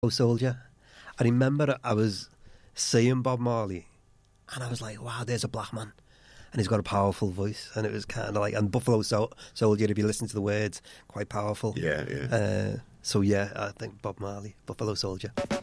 Soldier. I remember I was seeing Bob Marley, and I was like, wow, there's a black man. And he's got a powerful voice. And it was kind of like, and Buffalo Soldier, if you listen to the words, quite powerful. Yeah, yeah. So yeah, I think Bob Marley, Buffalo Soldier.